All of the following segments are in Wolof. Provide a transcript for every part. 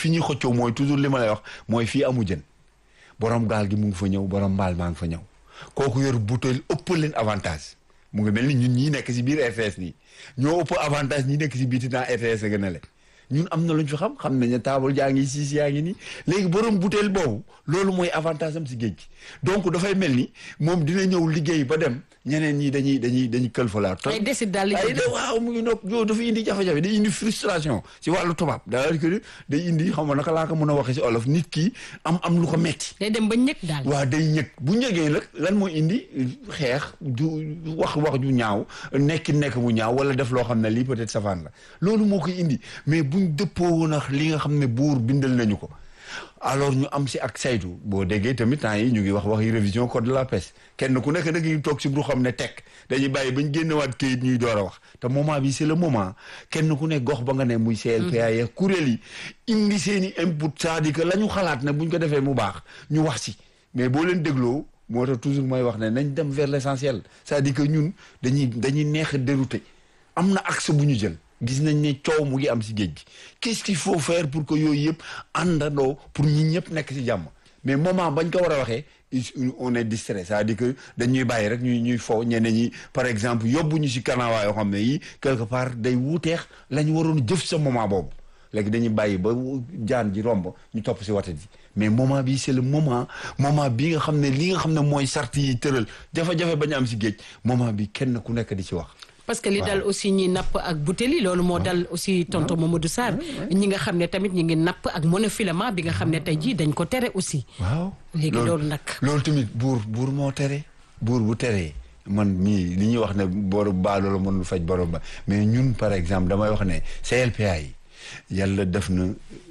fi ñuy xëccoo mooy toujours li ma lay wax mooy fii amu jën borom gaal gi mu ngi fa ñëw borom mbaal maa ngi fa ñëw kooku yor butéel ëpp leen avantage mu ngi mel ni ñun ñii nekk si biir RTS nii ñoo ëpp avantage ñi nekk si biir temps RTS a gën a le ñun am na lu ñu fi xam nañ ne taabal jaa ngi siis yaa ngi nii léegi borom butéel boobu loolu mooy avantage am si géej gi donc dafay mel ni moom dina ñëw liggéey ba dem ñeneen ñi dañuy këlfalaat. ay desit daal ay waaw mu ngi nopp yow dafa indi jafe-jafe day indi frustration si wàllu tubaab daal que day indi xam nga naka laa ko mën a waxee si olof nit ki am lu ko metti day dem ba ñëg daal. waaw day ñëg bu ñëgee nag lan mooy indi xeex du wax ju ñaaw nekk bu ñaaw wala def loo xam ne lii peut-être safaan la loolu moo koy indi mais buñ dëppoo woon ak li nga xam ne buur bindal nañu ko alors ñu am si ak saytu boo déggee tamit temps yi ñu ngi wax révision code de la pêche kenn ku nekk da ngi toog si bu xam ne tekk dañuy bàyyi bañ génnewaat kayit ñuy door a wax te moment bi c'est le moment kenn ku ne gox ba nga ne muy CLPA ya kuréel yi indi seen i input c'est-à-dire que la ñu xalaat ne buñ ko defee mu baax ñu wax si mais boo leen dégloo moo tax toujours mooy wax ne nañ dem vers l'essentiel c'est-à-dire que ñun dañuy neex a dérouter am na axe bu ñu jël gis nañ ne coow mu ngi am si géej gi qu'est-ce qu'il faut faire pour que yooyu yëpp àndandoo pour ñi ñëpp nekk si jàmm mais moment bañ ko war a waxee on est distrait c'est-à-dire que dañuy bàyyi rek ñuy fo ñeneen ñi par exemple yóbbu ñu si kanawaa yoo xam ne yi quelque part day wuuteex la ñu waroon jëf sa moment boobu léegi dañuy bàyyi ba jaan ji romb ñu topp si wata ji mais moment bi c'est le moment bi nga xam ne li nga xam ne mooy sart yi tëral jafe-jafe bañ am si géej moment bi kenn ku nekk di ci wax. parce que li dal aussi ñi napp ak butéeli loolu moo dal aussi tonton Mamadou Sarr ñi nga xam ne tamit ñi ngi napp ak monofilament bi nga xam ne tey jii dañ ko tere aussi. waaw léegi loolu nag. loolu tamit buur moo tere buur bu teree man mii li ñuy wax ne boru baa loolu mënul faj borom ba mais ñun par exemple damay wax ne CLPA yi yàlla def na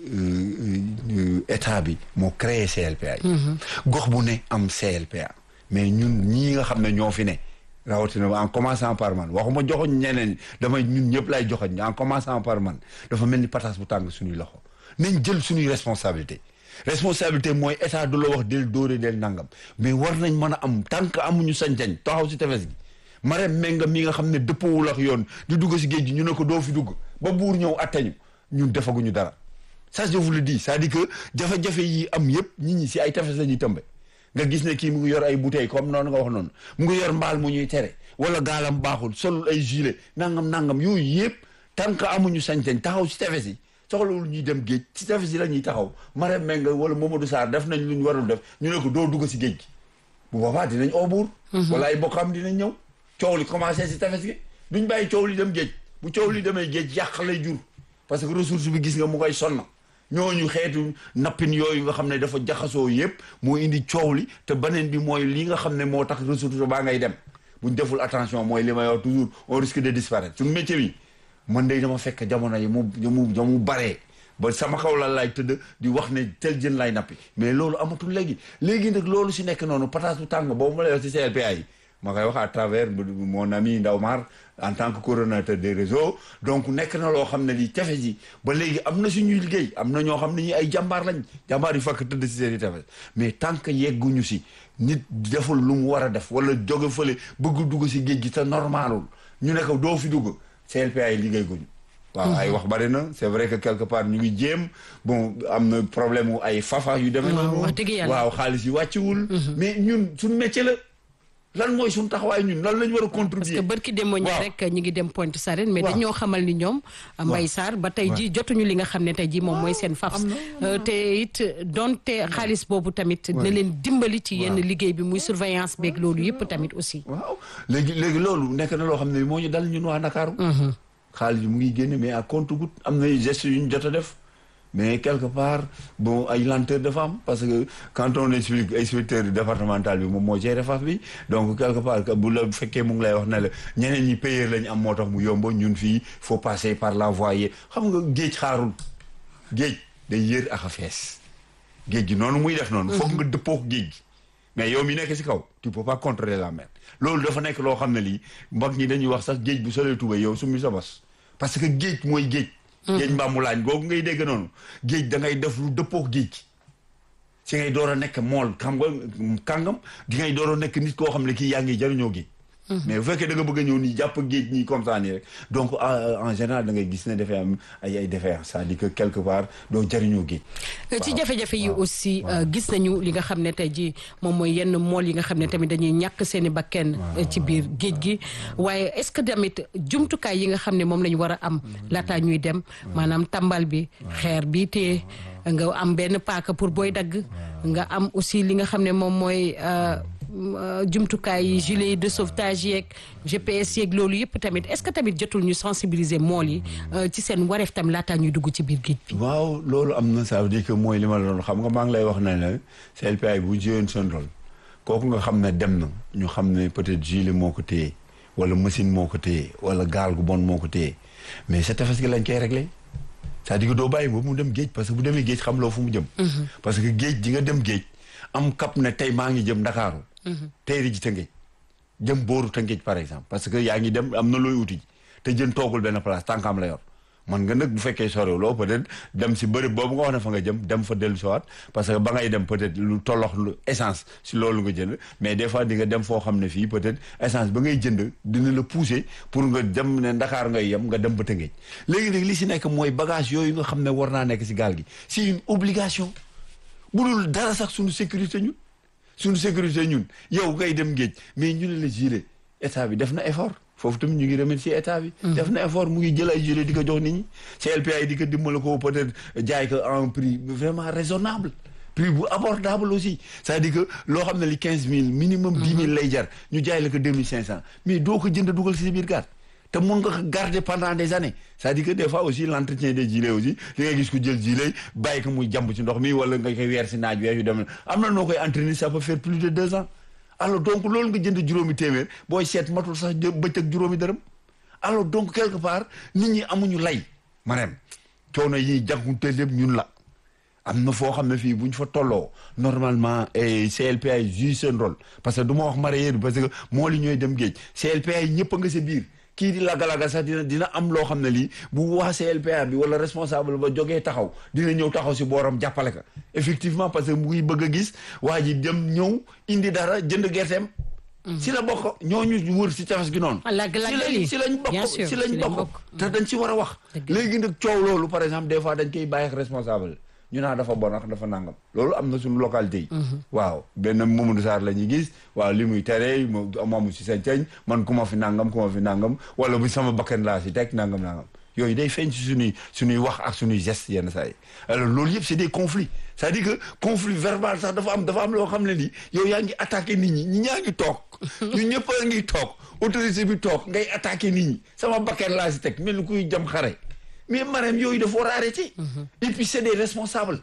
état bi moo créé CLPA yi. gox bu ne am CLPA mais ñun ñii nga xam ne ñoo fi ne. rawatina en commençant par man waxuma joxoñ ñeneen damay ñun ñëpp lay joxoñ en commençant par man dafa mel ni pataas bu tàng suñuy loxo nañ jël suñuy responsabilité mooy état du la wax del dóore del nangam mais war nañ mën a am tant que amuñu sañ-sañ taxaw si tefes gi Marème Menga mi nga xam ne dëppawul ak yoon di dugg si géej gi ñu ne ko doo fi dugg ba buur ñëw attañu ñun defaguñu dara ça je vous le dis c'est-à-dire que jafe-jafe yi am yëpp nit ñi si ay tefes la ñuy tëmbe nga gis ne kii mu ngi yor ay bouteilles comme noonu nga wax noonu mu ngi yor mbaal mu ñuy tere wala gaalam baaxul solul ay gilet nangam yooyu yëpp tant que amuñu sañ-sañ taxaw si tefes yi soxlawul ñuy dem géej si tefes yi la ñuy taxaw Marème Menga wala Mamadou Sarr def nañ lu ñu warul def ñu ne ko doo dugg si géej gi bu boobaa dinañ oo buur wala ay bokkam dinañ ñëw coow li commencé si tefes gi duñ bàyyi coow li dem géej bu coow li demee géej yàq lay jur parce que ressource bi gis nga mu koy sonna ñooñu xeetu nappin yooyu nga xam ne dafa jaxasoo yëpp moo indi coow li te beneen bi mooy li nga xam ne moo tax ressource baa ngay dem buñ deful attention mooy li may wax toujours on risque de disparaître suñu métier bi man day dama fekk jamono yi mu baree ba sama kaw la laay tëdd di wax ne tel jën laay nappi mais loolu amatul léegi nag loolu si nekk noonu pataas bu tàng boobu ma lay wax si CLPA yi ma koy wax à travers mon ami Ndaw Mar en tant que coordonnateur des réseaux donc nekk na loo xam ne lii tefes yi ba léegi am na suñuy liggéey am na ñoo xam ne ñi ay jàmbaar yu fakk tëdd si seen i tefes mais tant que yegguñu si nit deful lu mu war a def wala jóge fële bëgg dugg si géej gi te normalul ñu ne ko doo fi dugg CLPA yi liggéey guñu waaw ay wax bari na c'est vrai que quelque part ñu ngi jéem bon am na problème wu ay fafa yu demee noonu waaw xaalis yu wàcciwul mais ñun suñu métier la lan mooy suñu taxawaay ñun lan lañ war a contribuer. parce que barki demoo ñi rek ñi ngi dem Pointe Sarène mais dañoo xamal ni ñoom Mbaye Sarr ba tey ji jotuñu li nga xam ne tey ji moom mooy seen FAFS te it donte xaalis boobu tamit na leen dimbali ci yenn liggéey bi muy surveillance beeg loolu yëpp tamit aussi waaw léegi loolu nekk na loo xam ne moo ñu dal ñun waa Ndakaaru xaalis bi mu ngi génne mais à compte-gouttes am na gestes yu ñu jot a def mais quelque part bon ay lenteur dafa am parce que quand on explique inspecteur départemental bi moom moo géré FAFS bi donc quelque part bu la fekkee mu ngi lay wax ne la ñeneen ñi payeur lañu am moo tax mu yomb ñun fii faut passer par la voie xam nga géej xaarul géej day yër ak a fees géej gi noonu muy def noonu foog nga dëppoo géej gi mais yow mi nekk si kaw tu peux pas contrôler la mer loolu dafa nekk loo xam ne lii mbag ñi dañuy wax sax géej bu solee tubéy yow summi sa bos parce que géej mooy géej géej mbaamu laañ googu ngay dégg noonu géej da ngay def lu dëppook géej gi si ngay door a nekk mool xam nga kàngam di ngay door a nekk nit koo xam ne kii yaa ngi jariñoo géej mais bu fekkee da nga bëgg a ñëw nii jàpp géej nii comme ça nii rek donc en général da ngay gis ne dafay am ay défaillances c'est-à-dire que quelque part doo jariñoo géej. ci jafe-jafe yi aussi gis nañu li nga xam ne tey jii moom mooy yenn mool yi nga xam ne tamit dañuy ñàkk seen i bakken ci biir géej gi waaye est-ce que tamit jumtukaay yi nga xam ne moom la ñu war a am laataa ñuy dem maanaam tambal bi xeer bi te nga am benn paaka pour booy dagg nga am aussi li nga xam ne moom mooy jumtukaay yi gilet de sauvetage yeeg GPS yeeg loolu yëpp tamit est-ce que tamit jotul ñu sensibiliser mool yi ci seen wareef tam laataa ñuy dugg ci biir géej bi. waaw loolu am na ça veut dire que mooy li ma la doon xam nga maa ngi lay wax ne la CLPA bu joué seen rôle kooku nga xam ne dem na ñu xam ne peut-être gilet moo ko téye wala machine moo ko téye wala gaal gu bon moo ko téye mais sa tefes gi lañ koy réglé c'est-à-dire que doo bàyyi boobu mu dem géej parce que bu demee géej xam loo fu mu jëm. parce que géej di nga dem géej am cap ne tey maa ngi jëm Ndakaaru. tey ji Tëngéej jëm booru Tëngéej par exemple parce que yaa ngi dem am na looy uti te jën toogul benn place tànkam la yor man nga nag bu fekkee soriwuloo peut-être dem si bërëb boobu nga wax ne fa nga jëm dem fa dellu siwaat parce que ba ngay dem peut-être lu tollox lu essence si loolu nga jënd mais des fois di nga dem foo xam ne fii peut-être essence ba ngay jënd dina la pousser pour nga dem ne Ndakaar ngay yem nga dem ba Tëngéej léegi nag li si nekk mooy bagage yooyu nga xam ne war naa nekk si gaal gi c'est une obligation bu dul dara sax suñu sécurité ñun suñu sécurité ñun yow ngay dem géej mais ñu ne la gilet état bi def na effort foofu tamit ñu ngi remercier état bi. def na effort mu ngi jël ay gilet di ko jox nit ñi. CLPA yi di ko dimbali ko peut-être jaay ko à un prix vraiment raisonnable prix bu abordable aussi c'est-à-dire que loo xam ne li 15 000 minimum 10 000 lay jar ñu jaay la ko 2500 mais doo ko jënd dugal si biir gaal te mun nga ko garder pendant des années c'est-à-dire que des fois aussi l'entretien des gilets aussi li nga gis ko jël gilet bàyyi ko muy jàmb ci ndox mi wala nga koy weer si naaj weer yu dem am na noo koy entraîner ça peut faire plus de 2 ans alors donc loolu nga jënd juróomi téeméer booy seet matul sax bëccëg juróomi dërëm alors donc quelque part nit ñi amuñu lay maanaam coono yi jànkuwuteel yëpp ñun la am na foo xam ne fii bu ñu fa tolloo normalement CLPA yi jouent seen rôle parce que du ma wax mareyeur bi parce que moo li ñooy dem géej CLPA yi ñëpp a nga sa biir kii di lagalaga sax dina am loo xam ne lii bu waa CLPA bi wala responsable ba jógee taxaw dina ñëw taxaw si booram jàppale ka effectivement parce que mu ngi bëgg a gis waa ji dem ñëw indi dara jënd gerteem si la bokk ñooñu wër si tefes gi noonu si lañ bokk te dañ si war a wax léegi nag coow loolu par exemple des fois dañ koy bàyyi ak responsable ñu naa dafa bon ak dafa nangam loolu am na suñu localité yi waaw benn Mamadou Sarr la ñuy gis waaw li muy tere moomu si seen ceeñ man ku ma fi nangam wala bu sama bakkan laa si teg nangam yooyu day feeñ si suñuy wax ak suñuy geste yenn saa yi alors loolu yëpp c'est des conflits c'est-à-dire que conflit verbal sax dafa am loo xam ne nii yow yaa ngi attaqué nit ñi ñaa ngi toog ñu ñëpp a ngi toog autorité bi toog ngay attaqué nit ñi sama bakkan laa si teg mel ni kuy jam xare mais Marème yooyu dafa war a arrêter et puis c'est des responsables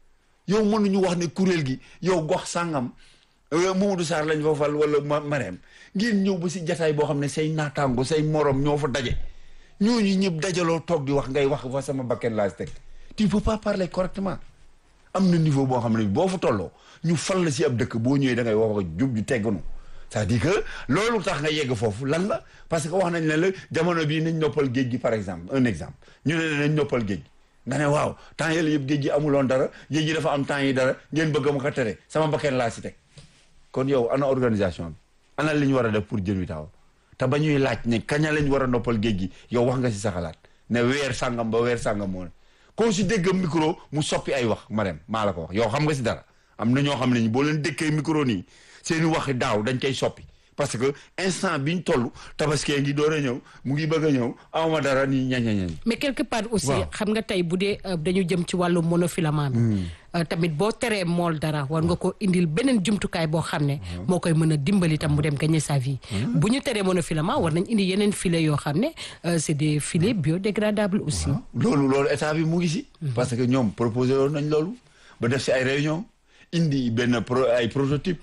yow mënuñu wax ne kuréel gi yow gox sàngam Mamadou Sarr lañ fa fal wala Marème ngeen ñëw ba si jataay boo xam ne say naataango say morom ñoo fa daje ñooñu ñëpp dajaloo toog di wax ngay wax fa sama bakken laa si teg tu peux pas parler correctement am na niveau boo xam ne boo fa tolloo ñu fal la si ab dëkk boo ñëwee da ngay wax jub ju teggunu c'est-à-dire que loolu tax nga yegg foofu lan la parce que wax nañ ne la jamono bii nañ noppal géej gi par exemple un exemple ñu ne nañ noppal géej gi nga ne waaw temps yële yëpp géej gi amuloon dara géej gi dafa am temps yi dara ngeen bëgg ma ko tere sama bakken laa si teg kon yow ana organisation bi ana li ñu war a def pour jën wi taxaw te ba ñuy laaj ne kaña lañ war a noppal géej gi yow wax nga si sa xalaat ne weer sàngam ba weer sàngam moo ne koo si dégg micro mu soppi ay wax Marème maa la ko wax yow xam nga si dara am na ñoo xam ne ñi boo leen dékkee micro nii seeni waxi daaw dañ koy soppi parce que instant biñ toll tabaskee ngi door a ñëw mu ngi bëgg a ñëw awma dara nii ñañañañ mais quelque part aussi xam nga tey bu dee dañu jëm ci wàllu monofilament bi tamit boo teree mool dara war nga ko indil beneen jumtukaay boo xam ne moo koy mën a dimbali tam mu dem gagner sa vie bu ñu teree monofilament war nañ indi yeneen filets yoo xam ne c'est des filets biodégradables aussi loolu état bi mu ngi si parce que ñoom proposé woon nañ loolu ba def si ay réunion indi benn ay prototype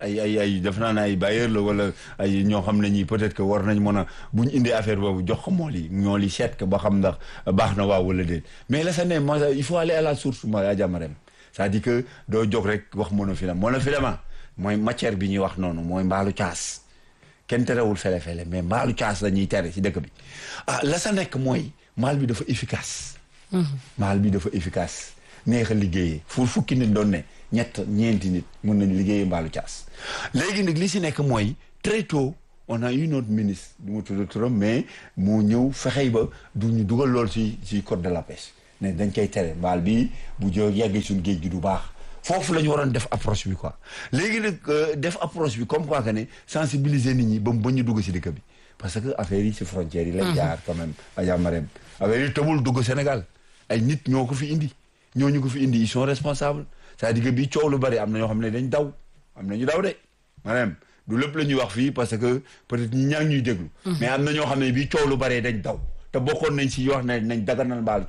ay def naa ne ay bailleur la wala ay ñoo xam ne ñi peut-être que war nañ mën a bu ñu indee affaire boobu jox ko mool yi ñoo li seet ko ba xam ndax baax na waaw wala déet mais la sa ne il faut aller à la source ma yaa Marème c'est-à-dire que doo jóg rek wax monofilament mooy matière bi ñuy wax noonu mooy mbaalu caas kenn terewul fele-fele mais mbaalu caas la ñuy tere ci dëkk bi la sa nekk mooy maal bi dafa efficace maal bi dafa efficace neex a liggéeyee fukki nit doon ne ñeenti nit mun nañ liggéeyee mbaalu caas léegi nag li si nekk mooy très tôt on a eu notre ministre du ma tudd turam mais moo ñëw fexey ba du ñu dugal lool ci code de la pêche ne dañ koy tere mbaal bi bu jo yeggee suñu géej gi du baax foofu la ñu waroon def approche bi quoi léegi nag def approche bi comme quoi que ne sensibiliser nit ñi ba ñu dugg ci dëkk bi parce que affaire yi ci frontières yi lay jaar quand même Adja Marème affaire yi tëbul dugg Sénégal ay nit ñoo ko fi indi ñooñu ko fi indi ils sont responsables c'est-à-dire que bii coow lu bari am na ñoo xam ne dañ daw am na ñu daw de Marème du lépp la ñuy wax fii parce que peut-être ñi ñaa ngi ñuy déglu mais am na ñoo xam ne bii coow lu baree dañ daw te bokkoon nañ si wax ne nañ daganal mbaalu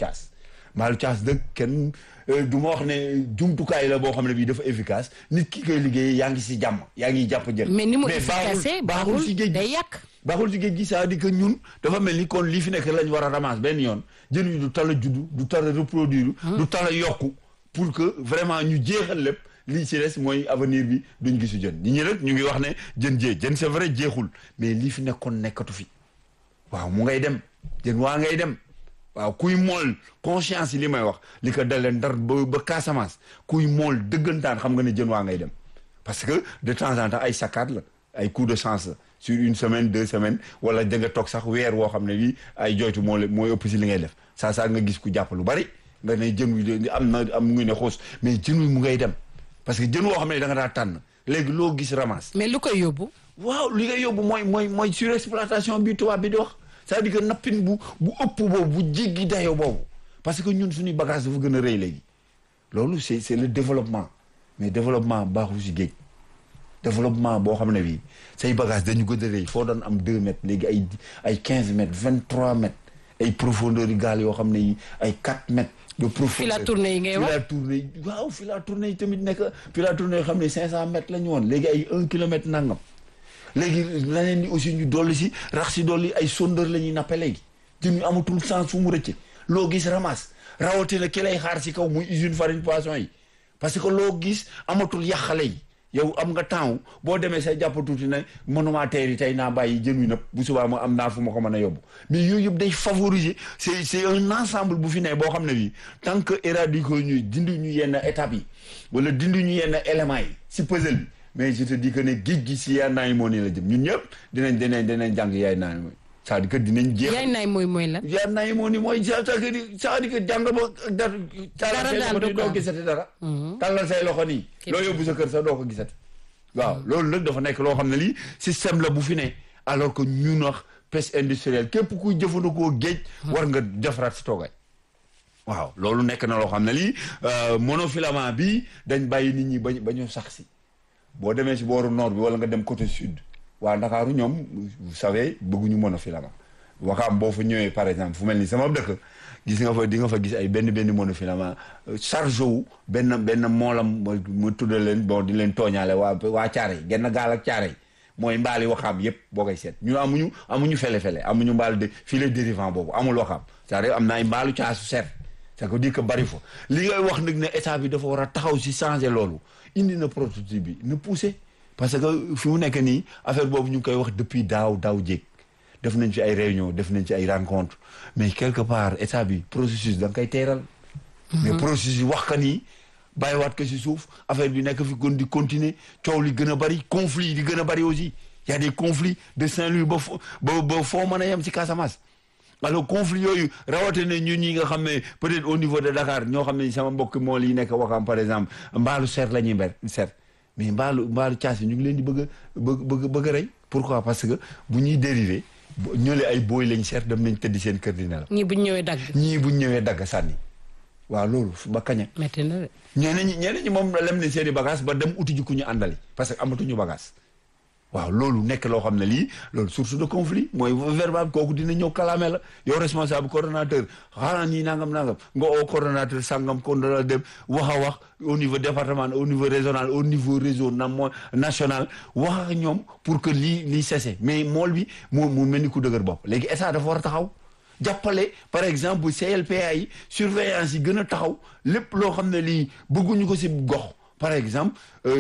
caas dëgg kenn du ma wax ne jumtukaay la boo xam ne bii dafa efficace nit ki koy liggéey yaa ngi si jàmm yaa ngi jàpp jël mais ni mu efficace baaxul si géej day yàq baaxul si géej gi c'est-à-dire que ñun dafa mel ni kon lii fi nekk lañ war a ramasser benn yoon jën yi du tal a juddu du tal a reproduire du tal a yokku pour que vraiment ñu jeexal lépp lii ci des mooy avenir bi duñ gisu jën ñi rek ñu ngi wax ne jën c'est vrai jeexul mais lii fi nekkoon nekkatu fi waaw mu ngay dem jën waa ngay dem waaw kuy mool conscience yi li may wax li ko dalee Ndar ba Casamance kuy mool dëggantaan xam nga ne jën waa ngay dem parce que de temps en temps ay saccades la ay coup de chance la sur une semaine 2 semaines wala da nga toog sax weer woo xam ne lii ay joytu mooy ëpp si li ngay def saa nga gis ku jàpp lu bari nga ne jën wi am ngi ne xoos mais jën wi mu ngay dem parce que jën woo xam ne da nga daa tànn léegi loo gis ramasse. mais lu koy yóbbu. waaw li ngay yóbbu mooy surexploitation bi tubaab bi di wax c'est-à-dire que nappin bu ëpp boobu bu jéggi dayoo boobu parce que ñun suñuy bagage dafa gën a rëy léegi loolu c'est le développement mais développement baaxul si géej développement boo xam ne bii say bagage dañu gën a rëy foo doon am 2 mètres léegi ay 15 mètres 23 mètres ay profondeur yi gaal yoo xam ne yi ay 4 mètres. de profondeur fil à tourner yi ngay wax fil à tourner yi tamit nekk fil à tourner yoo xam ne 500 mètres la ñu woon léegi ay 1 kilomètre nangam léegi leneen ni aussi ñu dolli si rax si dolli ay sondeur la ñuy nappe léegi jën ñu amatul sens fu mu rëcce loo gis ramasse rawatina ki lay xaar si kaw muy usine farine poisson yi parce que loo gis amatul yàqale yi yow am nga temps boo demee say jàpp tuuti ne mënumaa teeri tey naa bàyyi jën wi nëpp bu subaa ma am naa fu ma ko mën a yóbbu mais yooyu yëpp day favoriser c'est un ensemble bu fi ne boo xam ne bii tant que éradiquer ñu dindi ñu yenn étapes yi wala dindi ñu yenn éléments yi si puzzle bi mais je te dis que ne géej gi si yaay naay moo nii la jëm ñun ñëpp dinañ jàng yaay naay mooy c'est-à-dire que dinañ jeex yaay naay mooy lan yaay naay moo ni mooy c'est-à-dire que jàng ba dara say loxo nii doo gisati dara tàllal say loxo nii loo yóbbu sa kër sax doo ko gisati waaw loolu nag dafa nekk loo xam ne lii système la bu fi ne alors que ñun wax pêche industrielle képp kuy jëfandikoo géej war nga defaraat si toogaay waaw loolu nekk na loo xam ne lii monofilament bi dañ bàyyi nit ñi ba ñu sax si boo demee si booru nord bi wala nga dem côté sud waa Ndakaaru ñoom vous savez bëgguñu monofilament Wakaam boo fa ñëwee par exemple fu mel ni sama dëkk di nga fa gis ay benn monofilament charge wu benn moolam mu tuddal leen bon di leen tooñaale waa Caaroy genn gaal ak Caaroy mooy mbaali Wakaam yëpp boo koy seet ñun amuñu fele-fele amuñu mbaal de filet dérivant boobu amul Wakaam c'est-à-dire am na ay mbaalu caasu seet ça veut dire que bari fa li ngay wax nag ne état bi dafa war a taxaw si changer loolu indi na prototype bi na pousser parce que fi mu nekk nii affaire boobu ñu ngi koy wax depuis daaw jéeg def nañ ci ay réunion def nañ ci ay rencontre mais quelque part état bi processus da nga koy teeral mais processus wax ka nii bàyyiwaat ko si suuf affaire bi nekk fi gën di continuer coow li gën a bari conflit di gën a bari aussi y a des conflits de Saint-Louis ba foo mën a yem ci Casamance alors conflit yooyu rawatina ñun ñi nga xam ne peut-être au niveau de Dakar ñoo xam ne sama mbokk mool yi nekk Wakaam par exemple mbaalu seet la ñuy seet mais mbaalu caas yi ñu ngi leen di bëgg a rey pourquoi parce que bu ñuy dérivé ñële ay booy lañ seet dem nañ tëddi seen kër dina la. ñii bu ñu ñëwee dagg sànni waaw loolu ba kaña. métti na de. ñeneen ñi moom lem ne seen i bagage ba dem uti ji ku ñu àndali parce que amatuñu bagage waaw loolu nekk loo xam ne lii loolu source de conflit mooy verbal kooku dina ñëw kalaame la yow responsable coordonnateur xanaa nii nangam nga oo coordonnateur sangam kon dala dem wax au niveau département au niveau régional au niveau réseau national wax ak ñoom pour que lii cessé mais mool bi mu mel ni ku dëgër bopp léegi état dafa war a taxaw jàppale par exemple CLPA yi surveillance yi gën a taxaw lépp loo xam ne lii bëgguñu ko si gox par exemple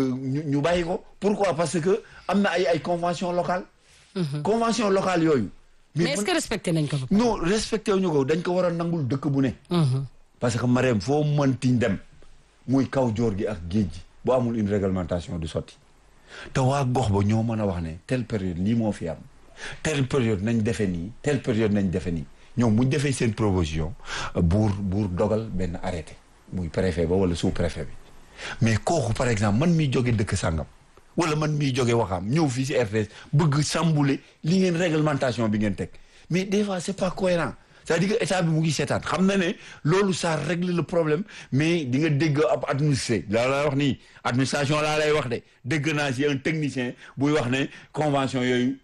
ñu bàyyi ko pourquoi parce que am na ay convention locale convention locale yooyu mais est-ce que respecté nañ ko non respecté wuñu ko dañ ko war a nangul dëkk bu ne parce que Marème foo mëntiñ dem muy kaw joor gi ak géej gi boo amul une réglementation du sotti te waa gox ba ñoo mën a wax ne telle période lii moo fi am telle période nañ defe nii telle période nañ defe nii ñoom buñ defee seen proposition buur dogal benn arrêté muy préfet ba wala sous préfet bi mais kooku par exemple man miy jóge dëkk sàngam wala man miy jóge waxaam ñëw fii si RTS bëgg sambule li ngeen réglementation bi ngeen teg mais des fois c'est pas cohérent c'est-à-dire que état bi mu ngi seetaan xam na ne loolu ça règle le problème mais di nga dégg ab administré laa lay wax nii administration laa lay wax de dégg naa si un technicien buy wax ne convention yooyu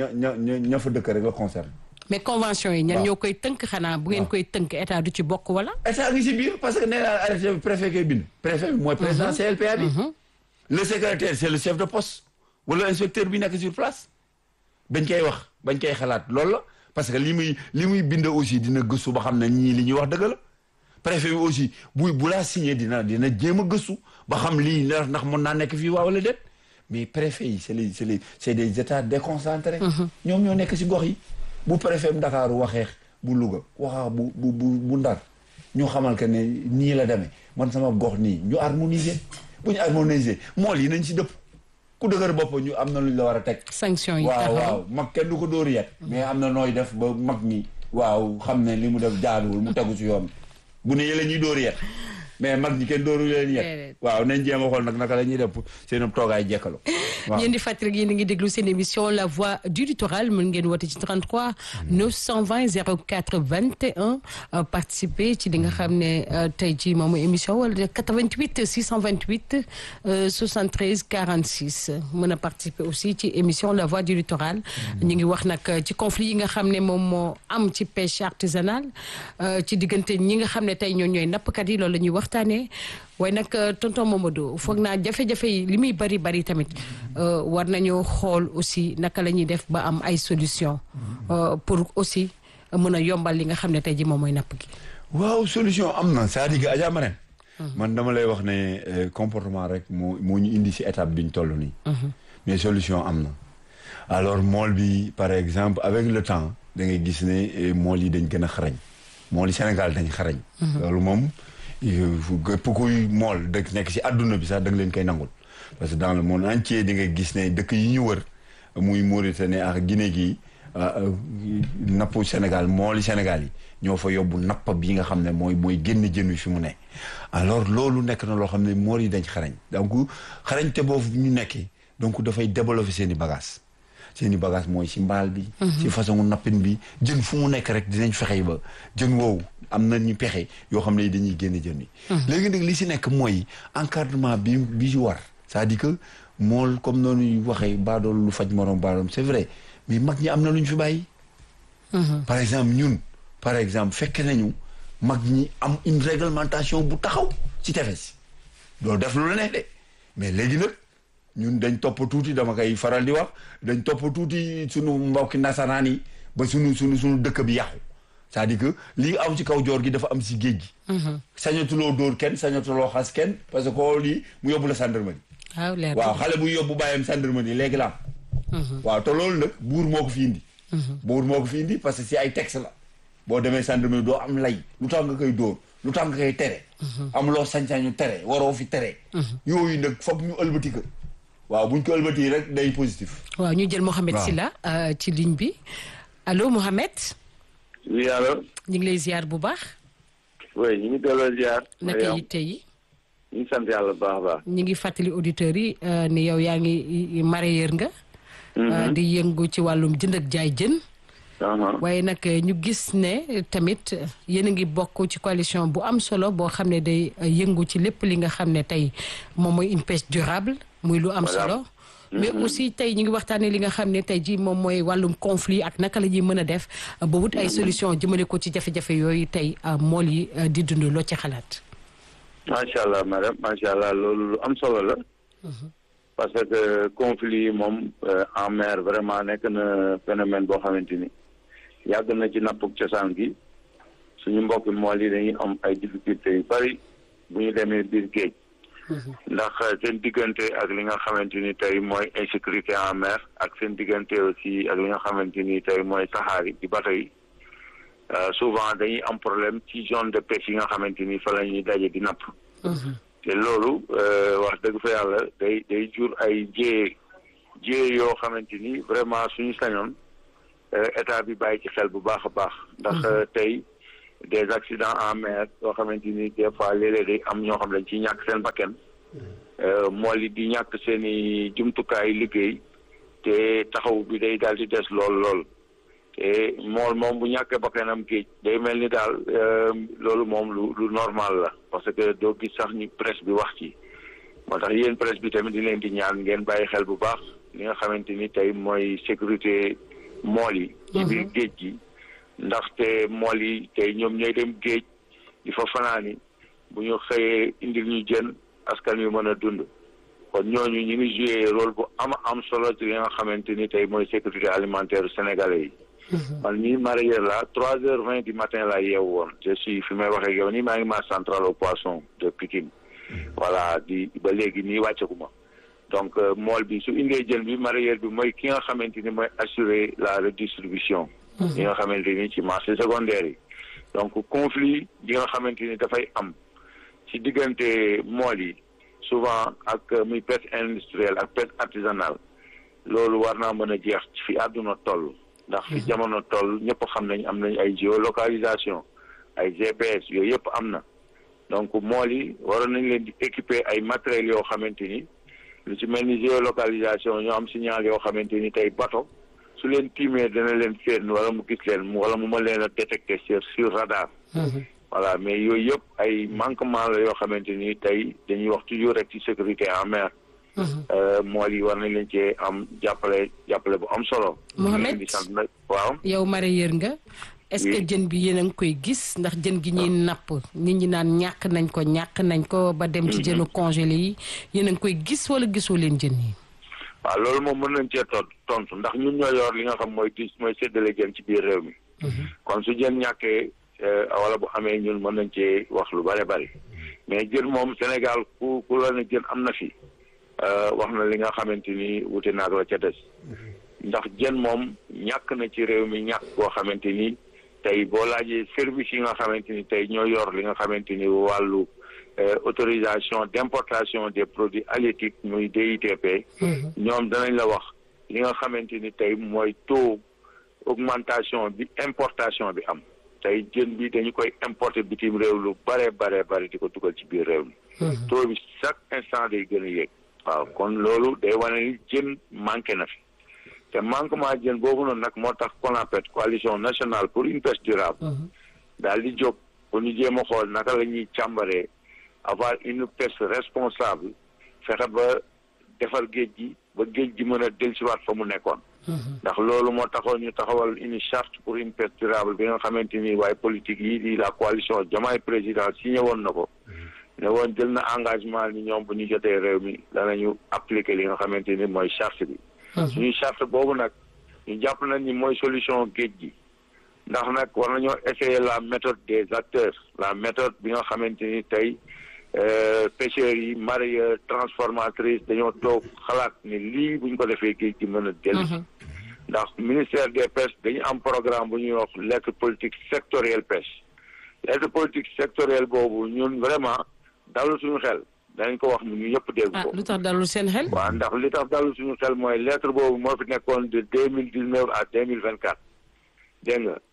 ña fa dëkk rek la concerne. mais convention yi ñan ñoo koy tënk xanaa bu ngeen koy tënk état du ci bokk wala. état ngi si biir parce que nee naa arrêté bi préfet koy bind. préfet bi mooy président CLPA bi. le secrétaire c'est le chef de poste wala inspecteur bi nekk sur place bañ koy wax bañ koy xalaat loolu la. parce que li muy bind aussi dina gëstu ba xam ne ñii li ñuy wax dëgg la préfet bi aussi bu laa signé dina jéem a gëstu ba xam lii ndax mën naa nekk fii waa wala déet mais préfet yi c'est des états déconcentrés. ñoom ñoo nekk si gox yi bu préfet Ndakaaru waxee bu Louga waxaa bu Ndar ñu xamal que ne nii la demee man sama gox nii ñu harmoniser bu ñu harmoniser mool yi nañ si dëpp. ku dëgër bopp ñu am na luñ la war a teg. sanction yi waaw mag kenn du ko dóor yet mais am na nooy def ba mag ñi waaw xam ne li mu def jaaduwul mu tegu ci yoon bu ne yële ñuy dóor yet mais mag ñi kenn dóoru leen yet waaw nañ jéem a xool nag naka la ñuy def seen toogaay jekkalo waaw ñeen di fàttali yéen a ngi déglu seen émission La Voix du Littoral mën ngeen woote ci 33 920 04 21 participer ci li nga xam ne tey jii moom émission wala 88 628 73 46 mën a participer aussi ci émission La Voix du Littoral ñu ngi wax nag ci conflit yi nga xam ne moom moo am ci pêche artisanale ci diggante ñi nga xam ne tey ñooy nappkat yi loolu la ñuy waxtaanee waaye nag tonton Mamadou foog naa jafe-jafe yi li muy bari tamit war nañoo xool aussi naka la ñuy def ba am ay solution pour aussi mën a yombal li nga xam ne tey ji moom mooy napp gi. waaw solution am na c'est-à-dire que Adja Marème man dama lay wax ne comportement rek moo ñu indi ci étape bi ñu toll nii. mais solution am na. alors mool bi par exemple avec le temps da ngay gis ne mool yi dañ gën a xarañ mool yi Sénégal dañ xarañ. loolu moom képp kuy mool dëkk nekk ci àdduna bi sax da nga leen koy nangul. parce que dans le monde entier di nga gis ne dëkk yi ñu wër muy Mauritanie ak Guinée gi nappu Sénégal mooli Sénégal yi ñoo fa yóbbu napp bi nga xam ne mooy génn jën wi fi mu ne. alors loolu nekk na loo xam ne mool yi dañ xarañ donc xarañte boobu ñu nekkee donc dafay développer seen i bagages seen i bagages mooy ci mbaal bi. ci façon nappin bi jën fu mu nekk rek dinañ fexe ba jën woowu am na ñu pexe yoo xam ne dañuy génn jën wi. léegi nag li ci nekk mooy encadrement bi ci war. c'est-à-dire que mool comme noonu waxee baadool lu faj morom baadool c'est vrai mais mag ñi am na lu ñu fi bàyyi. par exemple fekk nañu mag ñi am une réglementation bu taxaw ci tefes doo def lu la neex de mais léegi nag ñun dañ topp tuuti dama koy faral di wax dañ topp tuuti sunu mbokki nasaraan yi ba sunu dëkk bi yàqu c'est-à-dire que lii aw ci kaw joor gi dafa am si géej gi. sañatuloo dóor kenn sañatuloo xas kenn parce que koo lii mu yóbbu la gendarmerie. waaw xale bu yóbbu bàyyam gendarmerie léegi la am. waaw te loolu nag buur moo ko fi indi. buur moo ko fi indi parce que si ay texte la boo demee gendarmerie doo am lay lu tax nga koy dóor lu tax nga koy tere. amuloo sañ-sañu tere waroo fi tere. yooyu nag foog ñu ëlbati ko waaw buñ ko ëlbati rek day positif. waaw ñu jël Mohamed Sylla ci ligne bi allo Mohamed. oui allo. ñu ngi lay ziar bu baax. oui ñu ngi delloo ziar. naka yitte yi. ñu ngi sant yàlla bu baax a baax. ñu ngi fàttali auditeurs yi ni yow yaa ngi mareyeur nga. di yëngu ci wàllum jënd ak jaay jën. waaye nag ñu gis ne tamit yéen a ngi bokk ci coalition bu am solo boo xam ne day yëngu ci lépp li nga xam ne tey moom mooy une pêche durable muy lu am solo. mais aussi tey ñu ngi waxtaanee li nga xam ne tey jii moom mooy wàllum conflit ak naka la ñuy mën a def ba wut ay solution jëmale ko ci jafe-jafe yooyu tey mool yi di dund loo ci xalaat. macha allah madame macha allah loolu lu am solo la. parce que conflit yi moom en mer vraiment nekk na phénomène boo xamante ni yàgg na ci nappug cosaan gi suñu mbokki mool yi dañuy am ay difficultés yu bari bu ñu demee biir géej. ndax seen diggante ak li nga xamante ni tey mooy insécurité en mer ak seen diggante aussi ak li nga xamante ni tey mooy saxaar yi di bateau yi souvent dañuy am problème ci zone de pêche yi nga xamante ni fa la ñuy daje di napp. te loolu wax dëgg fa yàlla day jur ay jéye yoo xamante ni vraiment suñu sañoon état bi bàyyi ci xel bu baax a baax ndax tey des accidents en mer yoo xamante ni des fois léeg-léeg day am ñoo xam ne dañ ciy ñàkk seen bakken mool yi di ñàkk seen i jumtukaay liggéey te taxaw bi day daal di des lool te mool moom bu ñàkkee bakkanam géej day mel ni daal loolu moom lu normal la parce que doo gis sax ñu presse bi wax ci moo tax yéen presse bi tamit di leen di ñaan ngeen bàyyi xel bu baax li nga xamante ni tey mooy sécurité mool yi ci biir géej gi ndaxte mool yi tey ñoom ñooy dem géej di fa fanaani bu ñu xëyee indil ñu jën askan wi mën a dund kon ñooñu ñu ngi joué rôle bu am solo ci li nga xamante ni tey mooy sécurité alimentaire sénégalais yi man mii mareyeur la 3h20 du matin laa yeewu woon je suis fi may waxee yow nii maa ngi marché central au poisson de Pikine voilà di ba léegi nii wàccaguma donc mool bi su indee jën bi mareyeur bi mooy ki nga xamante ni mooy assurer la redistribution yi nga xamante ni ci marché secondaire yi donc conflit yi nga xamante ni dafay am ci diggante mool yi souvent ak muy pêche industrielle ak pêche artisanale loolu war naa mën a jeex fi àdduna toll ndax fi jamono toll ñëpp xam nañ am nañ ay géolocalisation ay GPS yooyu yëpp am na donc mool yi waroon nañ leen di équiper ay matériels yoo xamante ni lu ci mel ni géolocalisation ñoo am signal yoo xamante ni tey bateau su leen tiimee dana leen séen wala mu gis leen wala mu mën leen a détecter sur radar voilà mais yooyu yëpp ay manquement la yoo xamante ni tey dañuy wax toujours rek ci sécurité en mer mool yi war nañ leen cee am jàppale bu am solo. Mohamed waaw yow mareyeur nga est-ce que jën bi yéen a ngi koy gis ndax jën gi ñuy napp nit ñi naan ñàkk nañ ko ba dem ci jënu congelé yi yéen a ngi koy gis wala gisoo leen jën yi. waaw loolu moom mën nañ cee tontu ndax ñun ñoo yor li nga xam mooy séddale jën ci biir réew mi. kon su jën ñàkkee wala bu amee ñun mën nañ cee wax lu bari mais jën moom Sénégal ku la ne jën am na fi. wax na li nga xamante ni wute naag la ca des ndax jën moom ñàkk na ci réew mi ñàkk boo xamante ni tey boo laajee service yi nga xamante ni tey ñoo yor li nga xamante ni wàllu autorisation d'importation des produits halieutiques muy DITP ñoom danañ la wax li nga xamante ni tey mooy taux augmentation bi importation bi am tey jën bi dañu koy importer bitim réew lu bare di ko dugal ci biir réew mi taux bi chaque instant day gën a yéeg waaw kon loolu day wane ni jën manqué na fi te manquement jën boobu noonu nag moo tax CONAPED coalition nationale pour une pêche durable daal di jóg pour ñu jéem a xool naka la ñuy càmbaree avoir une pêche responsable fexe ba defar géej gi ba géej gi mën a dellusiwaat fa mu nekkoon ndax loolu moo taxoon ñu taxawal une charte pour une pêche durable bi nga xamante ni waaye politique yi di la coalition Diomaye président signé woon na ko ne woon jël na engagement ni ñoom bu ñu jotee réew mi danañu appliquer li nga xamante ni mooy charte bi suñu charte boobu nag ñu jàpp nañ ni mooy solution géej gi ndax nag war nañoo essayer la méthode des acteurs la méthode bi nga xamante ni tey pêcheurs yi mareyeurs transformatrices dañoo toog xalaat ni lii buñ ko defee géej gi mën a dellu ndax ministère des pêches dañu am programme bu ñuy wax lettre politique sectorielle pêche lettre politique sectorielle boobu ñun vraiment dalul suñu xel danañ ko wax ñu ñëpp dégg ko. lu tax dalul seen xel. waaw ndax li tax dalul suñu xel mooy lettre boobu moo fi nekkoon de 2019 à 2024 dégg nga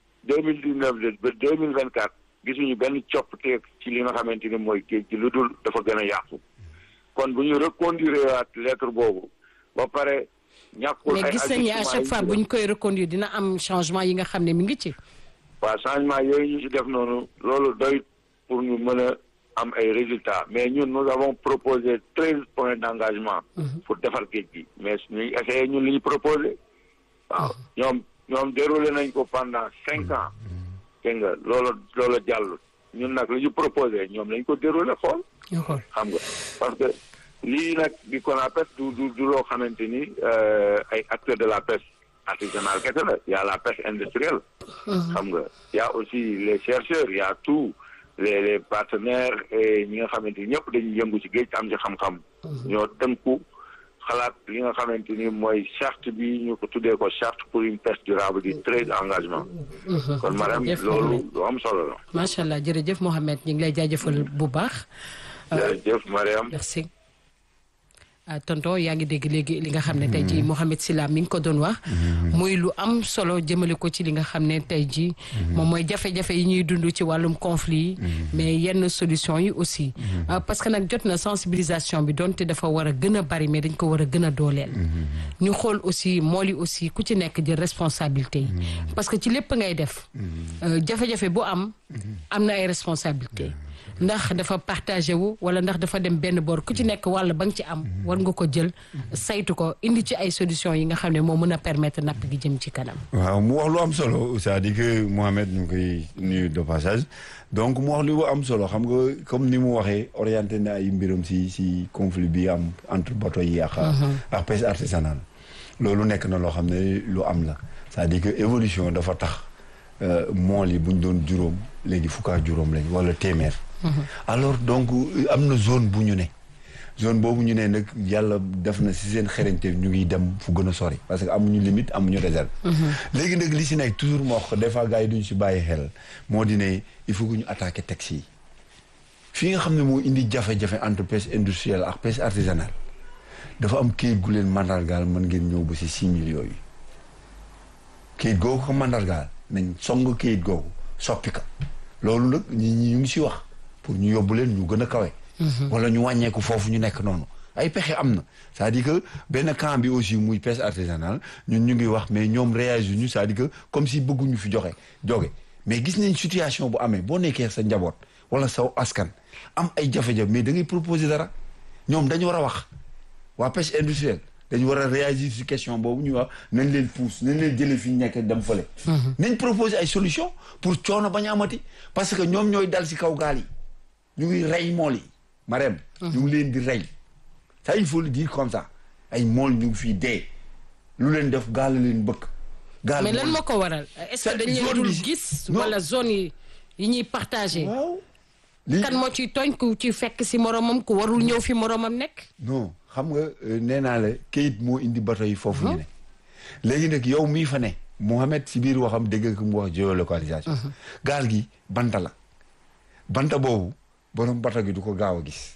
2019 ba 2024 gisuñu benn coppite ci li nga xamante ni mooy géej gi lu dul dafa gën a yàqu kon bu ñu reconduire waat lettre boobu ba pare ñàkkul ay mais gis nañu à chaque fois bu ñu koy reconduire dina am changement yi nga xam ne mi ngi ci. waaw changement yooyu ñu ci def noonu loolu doy pour ñu mën a am ay résultats mais ñun nous avons proposé 13 points d'engagement pour defar géej gi mais ñu essayé ñun li ñu proposé waaw ñoom déroulé nañ ko pendant 5 ans dégg nga loolu jàll ñun nag li ñu proposé ñoom lañ ko déroulé xool xam nga parce que lii nag di CONAPED du loo xamante ni ay acteurs de la pêche artisanale kese la y a la pêche industrielle xam nga y a aussi les chercheurs y a tout les partenaires et ñi nga xamante ni ñëpp dañuy yëngu ci géej am ci xam-xam ñoo tënku xalaat li nga xamante ni mooy charte bi ñu ko tuddee ko charte pour une pêche durable di 13 engagements kon madame loolu lu am solo la macha allah jërëjëf Mohamed ñu ngi lay jaajëfal bu baax jërëjëf Mariam. merci. tonton yaa ngi dégg léegi li nga xam ne tey jii Mohamed Sylla mi ngi ko doon wax muy lu am solo jëmale ko ci li nga xam ne tey jii moom mooy jafe-jafe yi ñuy dund ci wàllum conflit yi mais yenn solution yi aussi parce que nag jot na sensibilisation bi donte dafa war a gën a bari mais dañ ko war a gën a dooleel ñu xool aussi mool yi aussi ku ci nekk jël responsabilité yi parce que ci lépp ngay def jafe-jafe bu am na ay responsabilité ndax dafa partagé wu wala ndax dafa dem benn boor ku ci nekk wàll ba nga ci am war nga ko jël saytu ko indi ci ay solution yi nga xam ne moo mën a permettre napp gi jëm ci kanam. waaw mu wax lu am solo c'est-à-dire que Mohamed ñu ngi koy nuyu de passage donc mu wax lu am solo xam nga comme ni mu waxee orienté na ay mbiram si conflit bi am entre bateau yi ak pêche artisanale loolu nekk na loo xam ne lu am la c'est-à-dire que évolution dafa tax mool yi buñ doon juróom léegi fukk ak juróom lañ wala téeméer. alors donc am na zone bu ñu ne zone boobu ñu ne nag yàlla def na si seen xarañte ñu ngi dem fu gën a sori parce que amuñu limite amuñu réserve. léegi nag li si nekk toujours moo wax des fois gars yi duñ si bàyyi xel moo di ne il faut que ñu attaquer texte yi fii nga xam ne moo indi jafe-jafe entre pêche industrielle ak pêche artisanale dafa am kayit gu leen mandargaal mën ngeen ñëw ba si 6 000 yooyu kayit googu ko mandargaal nañ song kayit googu soppi ka loolu nag ñi ñu ngi si wax. pour ñu yóbbu leen ñu gën a kawe. wala ñu wàññeeku foofu ñu nekk noonu ay pexe am na c'est-à-dire que benn camp bi aussi muy pêche artisanale ñun ñu ngi wax mais ñoom réagir ñu c'est-à-dire que comme si bëgguñu fi joge mais gis nañ situation bu amee boo nekkee sa njaboot wala saw askan am ay jafe-jafe mais da ngay proposer dara ñoom dañu war a wax waa pêche industrielle dañu war a réagir ci question boobu ñu wax nañ leen pousse nañ leen jëlee fi ñu nekk dem fële. nañ proposer ay solution pour coono bañ a amati parce que ñoom ñooy dal ci kaw gaal yi. ñu ngi rey mool yi Marème ñu ngi leen di rey ça il faut le dire comme ça ay mool ñu ngi fii dee lu leen def gaal leen bëgg gaal mais lan moo ko waral est-ce que dañ leen dul gis wala zone yi ñuy partagé waaw kan moo ciy tooñ ku ci fekk si moromam ku warul ñëw fi moromam nekk non xam nga nee naa la kayit moo indi bateau yi foofu ñu ne léegi nag yow mii fa ne Mohamed si biir waxam dégg ko mu wax géolocalisation gaal gi banta la banta boobu borom bato gi du ko gaaw a gis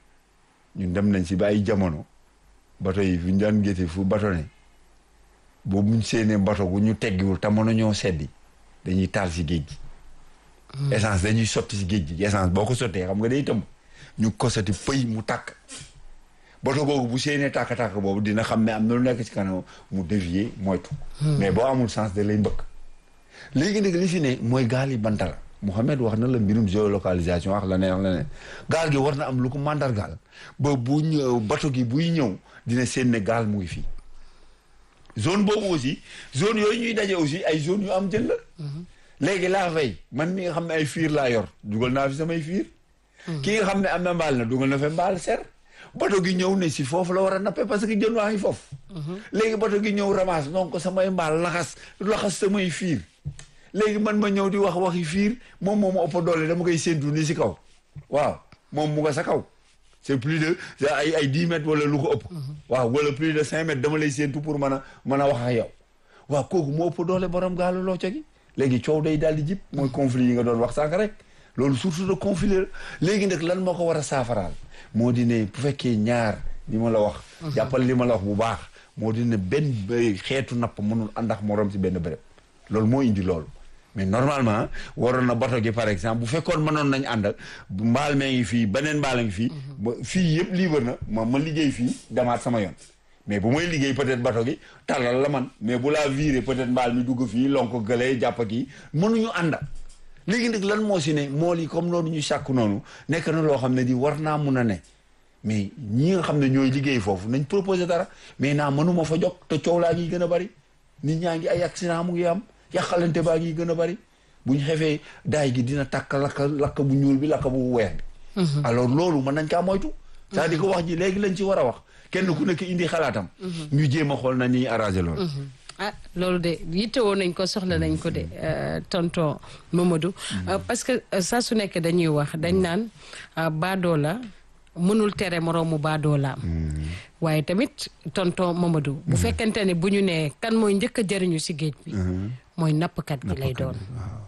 ñun dem nañ si ba ay jamono bato yi fi ñu daan géete fu bato ne boobu ñu seenee bato gu ñu teggiwul te mën a ñoo seddi dañuy taal si géej gi essence dañuy sotti si géej gi essence boo ko sottee xam nga day tëmb ñu kosati pëy mu tàkk bato googu bu seenee tàkk-tàkk boobu dina xam ne am na lu nekk ci kanam mu dévier moytu mais boo amul sens da lay mbëkk léegi nag li fi ne mooy gaal yi banta la Mohamed wax na la mbirum géolocalisation wax la ne gaal gi war na am lu ko mandargaal ba bu ñëw bato gi buy ñëw dina seen ne gaal mu ngi fii zone boobu aussi zone yooyu ñuy daje aussi ay zone yu am jël la léegi laa fay man mi nga xam ne ay fiir laa yor dugal naa fi samay fiir ki nga xam ne am na mbaal na dugal na fa mbaal ser bato gi ñëw ne si foofu la war a nappe parce que jën waa ngi foofu léegi bato gi ñëw ramasse donc samay mbaal laxas samay fiir léegi man ma ñëw di waxi fiir moom moo ma ëpp doole dama koy séentu ni si kaw waaw moom mu nga sa kaw c'est plus de ay 10 mètres wala lu ko ëpp waaw wala plus de 5 mètres dama lay séentu pour mën a wax ak yow waaw kooku moo ëpp doole borom gaalu loo co gi léegi coow day daal di jib mooy conflit yi nga doon wax sànq rek loolu surtout de conflit la léegi nag lan moo ko war a saafaraal moo di ne bu fekkee ñaar li ma la wax jàppal li ma la wax bu baax moo di ne benn xeetu napp mënul àndax morom si benn béréb loolu moo indi loolu mais normalement waroon na bato gi par exemple bu fekkoon mënoon nañ ànd mbaal mee ngi fii beneen mbaal a ngi fii fii yëpp libre na ma liggéey fii demaat sama yoon mais bu may liggéey peut-être bato gi tàllal la man mais bu laa viré peut-être mbaal mi dugg fii lonk gëlee jàpp kii mënuñu ànda léegi nag lan moo si ne mool yi comme noonu ñu sàkk noonu nekk na loo xam ne di war naa mun a ne mais ñi nga xam ne ñooy liggéey foofu nañ proposé dara mais naa mënuma fa jog te coow laa ngi gën a bari nit ñaa ngi ay accident mu ngi am yàqalante baa ngi gën a bari bu ñu xefee daay gi dina tàkk lakk bu ñuul bi lakk bu weex bi alors loolu mën nañ kaa moytu c'est-à-dire que wax ji léegi lañ ci war a wax kenn ku nekk indi xalaatam ñu jéem a xool na ñuy arrangé loolu loolu de yittewoo nañ ko soxla nañ ko de tonton Mamadou parce que saa su nekk dañuy wax dañ naan baadoola mënul tere moroomu baadoola waaye tamit tonton Mamadou bu fekkente ne bu ñu nee kan mooy njëkk a jëriñu si géej bi mooy nappkat gi lay doon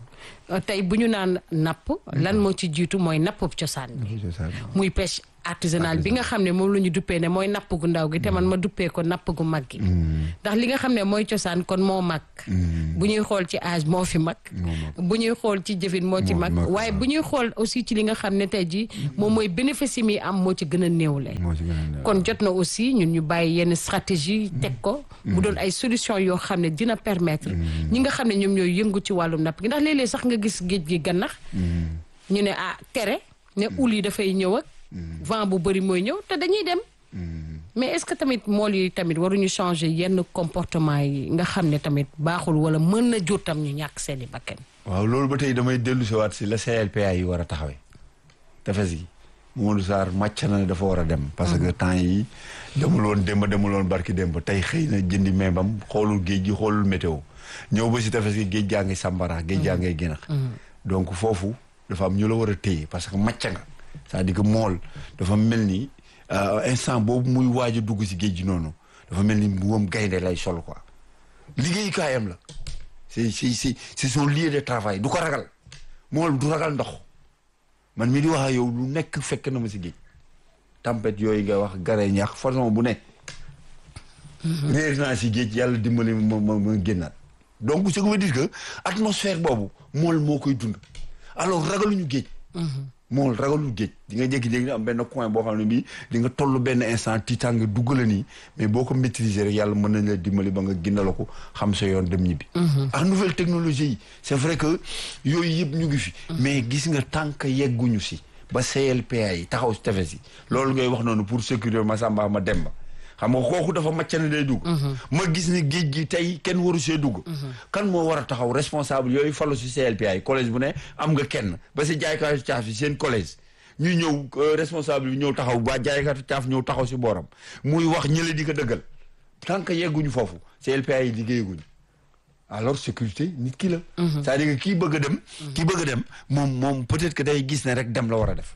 tey bu ñu naan napp lan moo ci jiitu mooy nappub cosaan bi muy pêche artisanale bi nga xam ne moom la ñu duppee ne mooy napp gu ndaw gi te man ma duppee ko napp gu mag gi ndax li nga xam ne mooy cosaan kon moo mag bu ñuy xool ci âge moo fi mag bu ñuy xool ci jëfin moo ci mag waaye bu ñuy xool aussi ci li nga xam ne tey ji moom mooy bénéfice yi muy am moo ci gën a néewle kon jot na aussi ñun ñu bàyyi yenn stratégie teg ko mu doon ay solution yoo xam ne dina permettre ñi nga xam ne ñoom ñooy yëngu ci wàllum napp gi ndax léeg-léeg sax nga gis géej gi gannax ñu ne tere ne ul yi dafay ñëw ak vent bu bëri mooy ñëw te dañuy dem mais est-ce que tamit mool yi tamit waruñu changer yenn comportement yi nga xam ne tamit baaxul wala mën na jur tam ñu ñàkk seeni bakkan. waaw loolu ba tey damay dellu si waat si la CLPA yi war a taxawee tefes gi Mamadou Sarr màcc na ne dafa war a dem parce que temps yi demul woon barki démb tey xëy na jëndi membam xoolul géej gi xoolul météo ñëw ba si tefes gi géej gaa ngi sambara géej gaa ngay génnax donc foofu dafa am ñu la war a téye parce que màcc nga c'est-à-dire que mool dafa mel ni instant boobu muy waaj a dugg si géej gi noonu dafa mel ni mbuum gaynde lay sol quoi liggéeyukaayam la c'est son lieu de travail du ko ragal mool du ragal ndox man mi di wax ak yow lu nekk fekk na ma si géej tempête yooyu nga wax gare ñax façon bu nekk réer naa si géej yàlla dimbali ma génnaat donc ce qui veut dire que atmosphère boobu mool moo koy dund alors ragaluñu géej mool ragalu géej di nga jékki-jékki am benn coin boo xam ne bii di nga toll benn instant tiitaan nga dugg la nii mais boo ko maîtriser rek yàlla mën nañ la dimbali ba nga ginnala ko xam sa yoon dem ñibbi ak nouvelle technologie yi c'est vrai que yooyu yëpp ñu ngi fi mais gis nga tant que yegguñu si ba CLPA yi taxaw si tefes yi loolu ngay wax noonu pour sécurité ma Samba ma Demba xam nga kooku dafa màcc na day dugg ma gis ni géej gi tey kenn waru see dugg kan moo war a taxaw responsable yooyu fallu si CLPA yi collège bu ne am nga kenn ba si jaaykatu caaf yi seen collège ñuy ñëw responsable bi ñëw taxaw ba jaaykatu caaf ñëw taxaw si booram muy wax ñële di ko dëggal tant que yegguñu foofu CLPA yi liggéeyaguñu alors sécurité nit ki la c'est-à-dire que kii bëgg a dem moom peut-être que day gis ne rek dem la war a def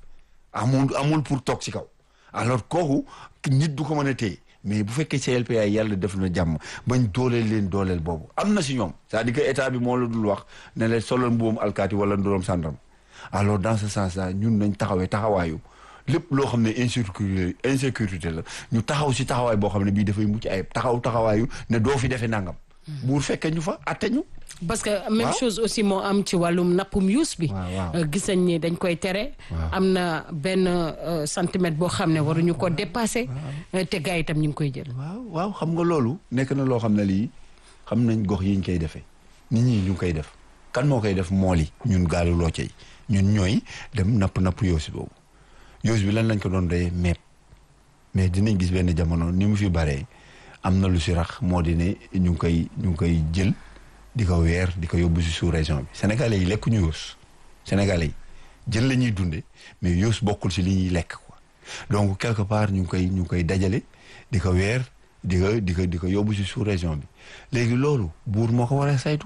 amul pour toog si kaw alors kooku nit du ko mën a téye mais bu fekkee CLPA yàlla def na jàmm bañ dooleel boobu am na si ñoom c'est-à-dire que état bi moo la dul wax ne la solal mbuum alkaati wala ndorom sàndam alors dans ce sens là ñun nañ taxawaayu lépp loo xam ne insécurité la ñu taxaw si taxawaay boo xam ne bii dafay mucc ayib taxawaayu ne doo fi defee nangam buur fekkee ñu fa atte ñu parce que même chose aussi moo am ci wàllum nappum yuus bi gis nañ ni dañ koy tere am na benn centimètre boo xam ne waruñu ko dépasser te gars yi itam ñu ngi koy jël waaw xam nga loolu nekk na loo xam ne lii xam nañ gox yi ñu koy defee nit ñi ñu ngi koy def kan moo koy def mool yi ñun gaalu loo cey ñun ñooy dem napp yoos boobu yoos bi lan lañ ko doon doyee meeb mais dinañ gis benn jamono ni mu fi baree am na lu si rax moo di ne ñu ngi koy jël di ko weer di ko yóbbu si sous région bi sénégalais yi lekkuñu yoos sénégalais yi jën la ñuy dunde mais yoos bokkul si li ñuy lekk quoi donc quelque part ñu ngi koy dajale di ko weer di ko yóbbu si sous région bi léegi loolu buur moo ko war a saytu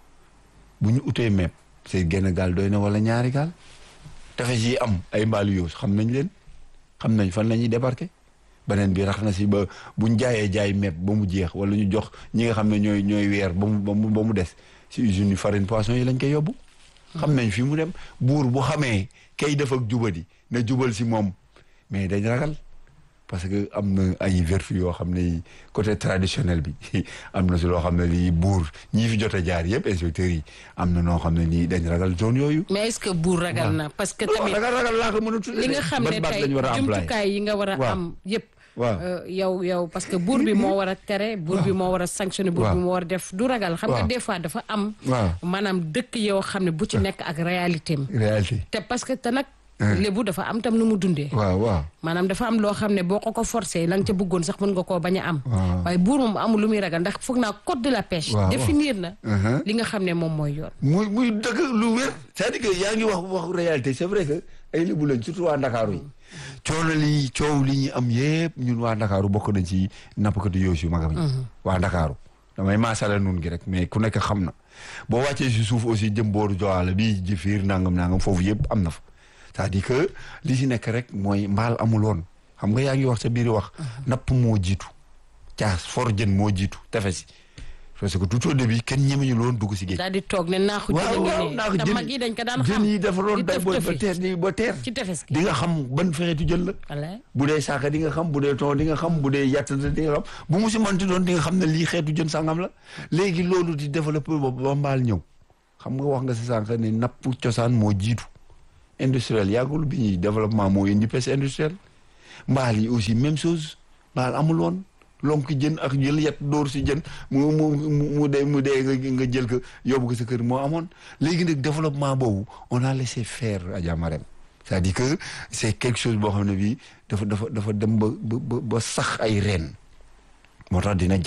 bu ñu utee mepp c'est genn gaal doy na wala ñaari gaal tefes yi am ay mbaalu yoos xam nañ leen xam nañ fan la ñuy débarquer beneen bi rax na si ba buñ jaay mepp ba mu jeex wala ñu jox ñi nga xam ne ñooy weer ba mu des si usines yi farine poisson yi lañ koy yóbbu xam nañ fi mu dem buur bu xamee kay def ak jubadi na jubal si moom mais dañ ragal parce que am na ay vertu yoo xam ne côté traditionnel bi am na si loo xam ne lii buur ñii fi jot a jaar yëpp inspecteurs yi am na noo xam ne nii dañ ragal zone yooyu. mais est-ce que buur ragal na parce que tamit ragal laa ko mën a tuddee li nga xam ne tey jumtukaay yi nga war a am yëpp. waaw yow parce que buur bi moo war a tere buur bi moo war a sanctionner buur bi moo war a def du ragal xam nga des fois dafa am maanaam dëkk yoo xam ne bu ci nekk ak réalité te parce que te nag lébu dafa am tam nu mu dundee waaw maanaam dafa am loo xam ne boo ko forcé la nga ca bëggoon sax mën nga koo bañ a am waaye buur moom amul lu muy ragal ndax foog naa code de la pêche définir na li nga xam ne moom mooy yoon muy dëgg lu wér c'est-à-dire que yaa ngi waxu réalité c'est vrai que ay lébu lañ surtout waa Ndakaaru yi coow li ñu am yëpp ñun waa Ndakaaru bokk nañ ci nappkatu yooyu yu magam yi waa Ndakaaru damay maasala nun gi rek mais ku nekk xam na boo wàccee si suuf aussi jëm booru Joal bi Jifir nangam foofu yëpp am na fa c'est-à-dire que li si nekk rek mooy mbaal amul woon xam nga yaa ngi wax sa biir wax napp moo jiitu caas for jën moo jiitu tefes parce que tout au début kenn ñemeñu loon dugg si géej. daal di toog ne naaxu jën naaxu te mag yi dañ ko daan xam jën yi dafa doon day ba teer ci tefes gi di nga xam ban fexeetu jën la. wallaay bu dee saaka di nga xam bu dee ton di nga xam bu dee yàttante di nga xam bu mu si mënti doon di nga xam ne lii xeetu jën sangam la léegi loolu di développé ba mbaal ñëw xam nga wax nga si sànq ne napp cosaan moo jiitu industriel yàggul bi ñuy développement moo indi pêche industrielle mbaal yi aussi même chose mbaal amul woon lonk jën ak jël yet dóor si jën mu dee nga jël ko yóbbu ko sa kër moo amoon léegi nag développement boobu on a laissé faire Adja Marème c'est-à-dire que c'est quelque chose boo xam ne bii dafa dem ba sax ay reen moo tax dina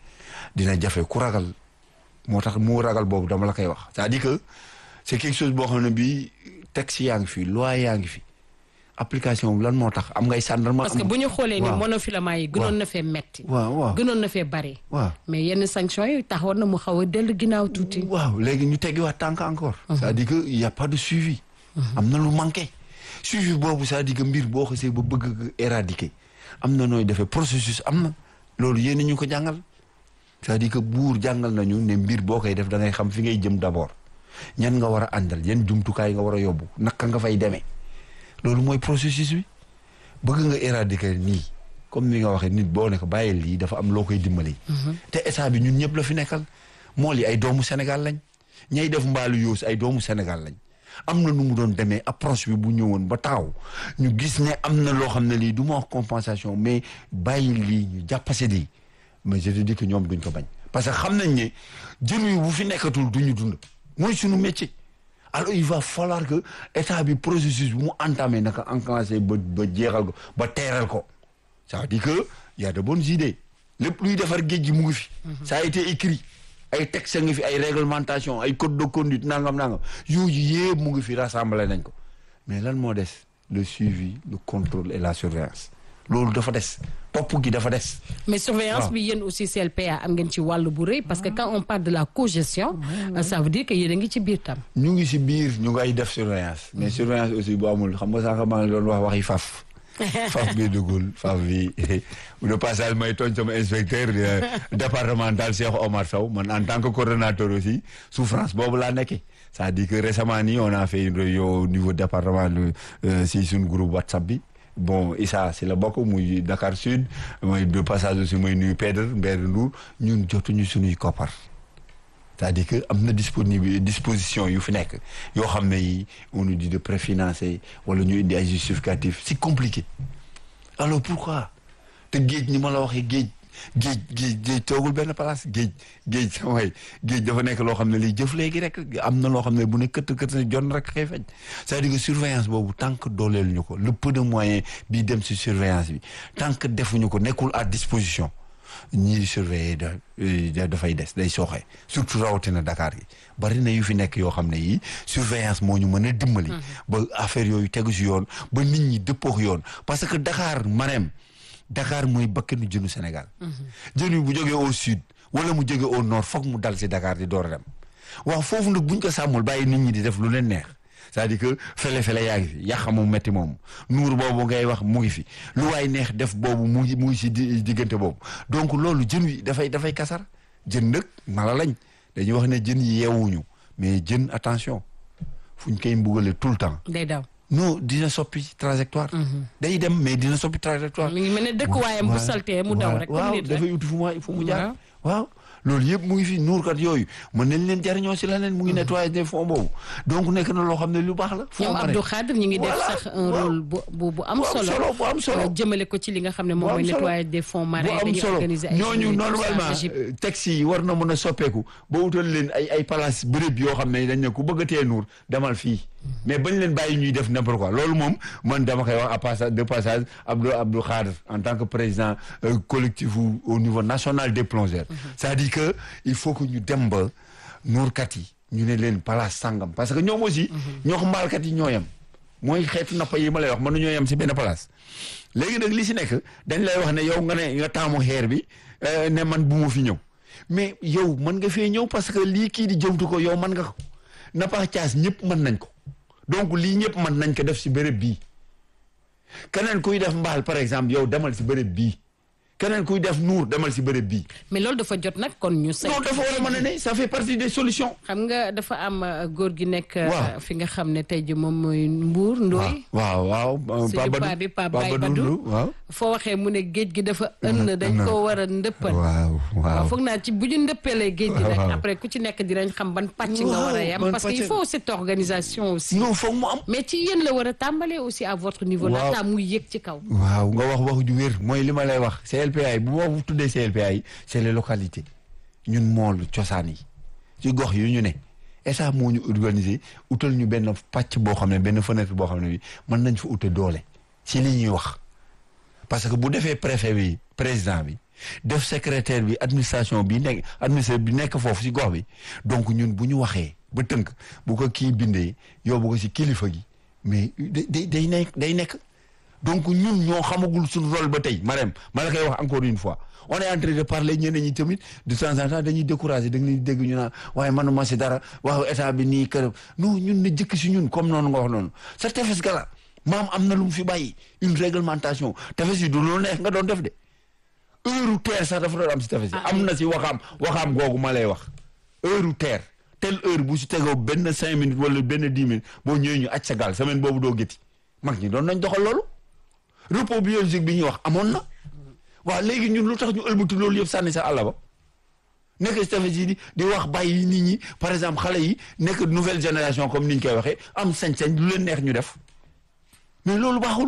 jafe ku ragal moo tax mu ragal boobu dama la koy wax c'est-à-dire que c'est quelque chose boo xam ne bii texte yaa ngi fi loi yaa ngi fi application lan moo tax am ngay sàndarma. parce que bu ñu xoolee ni monofilament yi gënoon na fee metti. waaw gënoon na fee bari. waaw mais yenn sanctions yi taxoon na mu xaw a dellu ginnaaw tuuti. waaw léegi ñu teggiwaat tànk encore. c'est-à-dire que y a pas de suivi. am na lu manqué. suivi boobu c'est-à-dire que mbir boo xasee ba bëgg éradiquer am na nooy defee processus am na loolu yéen ñu ko jàngal c'est-à-dire que buur jàngal nañu ne mbir boo koy def da ngay xam fi ngay jëm d'abord ñan nga war a àndal yan jumtukaay nga war a yóbbu naka nga fay demee. loolu mooy processus bi bëgg nga éradiquer nii comme ni nga waxee nit boo nekk bàyyil lii dafa am loo koy dimbali. te état bi ñun ñëpp la fi nekkal mool yi ay doomu Sénégal lañ ñay def mbaalu yoos ay doomu Sénégal lañ am na nu mu doon demee approche bi bu ñëwoon ba taxaw ñu gis ne am na loo xam ne lii du ma wax compensation mais bàyyil lii ñu jàppase lii mais je te dis que ñoom duñ ko bañ parce que xam nañ ne jën wi bu fi nekkatul duñu dund mooy suñu métier. alors il va falloir que état bi processus bu mu entamé naka enclenché ba jeexal ko ba teeral ko ça veut dire que y a de bonnes idées lépp luy defar géej gi mu ngi fi. ça a été écrit ay textes ngi fi ay réglementation ay code de conduite nangam yooyu yëpp mu ngi fi rassemblé nañ ko mais lan moo des le suivi le contrôle et la surveillance loolu dafa des topp gi dafa des. mais surveillance bi yéen aussi CLPA am ngeen ci wàllu bu rëy parce que quand on parle de la cogestion ça veut dire que yéen a ngi ci biir tam. ñu ngi si biir ñu ngay def surveillance mais surveillance aussi bu amul xam nga sax maa ngi doon wax waxi faf bi dugul faf bi de passage may tooñ sama inspecteur départemental Cheikh Omar Sow man en tant que coordonnateur aussi souffrance boobu laa nekkee c'est-à-dire que récemment nii on a fait une réunion au niveau département si suñu groupe WhatsApp bi. bon Issa si la bokk muy Dakar Sud mooy de passage aussi mooy nuyu Pedre Mbéri Ndour ñun jotuñu suñuy koppar c'est-à-dire que am na disposition yu fi nekk yoo xam ne yi on nous dit de préfinancer wala ñu indi ay justificatif c'est compliqué alors pourquoi te géej ni ma la waxee géej toogul benn place géej samay géej dafa nekk loo xam ne liy jëf léegi rek am na loo xam ne bu ne kët ne jon rek xëy feeñ c'est-à-dire que surveillance boobu tant que dooleel ñu ko le peu de moyens bi dem ci surveillance bi tant que defuñu ko nekkul à disposition ñii di surveiller dafay des day sooxee surtout rawatina Dakar gi bari na yu fi nekk yoo xam ne yi surveillance moo ñu mën a dimbali ba affaire yooyu tegu ci yoon ba nit ñi dëppoo yoon parce que Dakar mooy bakkanu jënu Sénégal jën wi bu jógee au sud wala mu jógee au nord foog mu dal ci Dakar di door a dem waaw foofu nag buñ ko sàmmul bàyyi nit ñi di def lu leen neex c'est-à-dire que fele yaa ngi fi yàq mu metti moom nuur boobu ngay wax mu ngi fi lu waay neex def boobu mu ngi ci diggante boobu donc loolu jën wi dafay kasar jën nag mala lañ dañuy wax ne jën yi yeewuñu mais jën attention fuñ koy mbugale tout le temps day daw non dina soppi trajectoire day dem mais dina soppi trajectoire mi ngi mel ne dëkk waayam bu saltee mu daw rek waaw dafay uti fu mu jaar waaw loolu yëpp mu ngi fi nuurkat yooyu mën nañ leen jariñoo si leneen mu ngi nettoyer des fonds boobu donc nekk na loo xam ne lu baax la. ñoom Abdou Khadre ñu ngi def sax un rôle bu am solo bu am solo jëmale ko ci li nga xam ne moom mooy nettoyer des fonds marins dañuy organiser ay ñooñu normalement texte yi war na mën a soppeeku ba wutal leen ay place bërëb yoo xam ne dañ ne ku bëgg a tee nuur demal fii mais bañ leen bàyyi ñuy def n'importe quoi loolu moom man dama koy wax de passage Abdou Khadre en tant que président collectif au niveau national des plongeurs c'est-à-dire que il faut que ñu dem ba nuurkat yi ñu ne leen place sangam parce que ñoom aussi ñoo xam mbaalkat yi ñoo yem mooy xeetu nappa yi ma lay wax mën nañoo yem si benn place léegi nag li si nekk dañ lay wax ne yow nga taamu xeer bi ne man bu ma fi ñëw mais yow mën nga fee ñëw parce que lii kii di jëmtu ko yow mën nga ko nappa caas ñëpp mën nañ ko donc lii ñëpp mën nañ ko def si béréb bii keneen kuy def mbaal par exemple yow demal si béréb bii keneen kuy def nuur demal si bërëb bii. mais loolu dafa jot nag kon ñu. non dafa war a mën a ne ça fait partie des solutions. xam nga dafa am góor gi nekk. fi nga xam ne tey ji moom mooy Mbour Ndoye. waaw suñu paa bi Pape Baye Badou waaw. foo waxee mu ne géej gi dafa dañ ko war a ndëppal. waaw foog naa ci bu ñu ndëppalee géej gi nag après ku ci nekk dinañ xam ban pàcc nga war a yam parce que il faut cette organisation aussi. non foog mu am. mais ci yéen la war a tàmbalee aussi à votre niveau. laata muy yëg ci kaw. waaw nga wax ju wér mooy li ma lay wax CLPA yi bu ma tuddee CLPA yi c'est les localités ñun mool cosaan yi ci gox yu ñu ne état moo ñu organiser utal ñu benn pàcc boo xam ne benn fenêtre boo xam ne bi mën nañ fa ute doole ci li ñuy wax parce que bu defee préfet bi président bi def secrétaire bi administration bi nekk foofu ci gox bi donc ñun bu ñu waxee ba tënk bu ko kii bindee yóbbu ko ci kilifa gi mais day nekk donc ñun ñoo xamagul suñu rôle ba tey Marème ma la koy wax encore une fois on est en train de parler ñeneen ñi tamit de temps en temps dañuy décourager da nga dégg ñu naan waaye manuma si dara waaw état bi nii kër non ñun na jëkk si ñun comme noonu nga wax noonu sa tefes gala maam am na lu mu fi bàyyi une réglementation tefes yi du loolu neex nga doon def de heure terre sax dafa doon am si tefes yi am na si waxaam googu ma lay wax heure terre telle heure bu si tegoo benn 5 minutes wala benn 10 minutes boo ñëwee ñu aj sa gaal semaine boobu doo gétti mag ñi doon nañ doxal loolu repos biologique bi ñuy wax amoon na waaw léegi ñun lu tax ñu ëlbatu loolu yëpp sànni sa àll ba nekk si tefes yi di wax bàyyi nit ñi par exemple xale yi nekk nouvelle génération comme ni ñu koy waxee am sañ-sañ lu leen neex ñu def mais loolu baaxul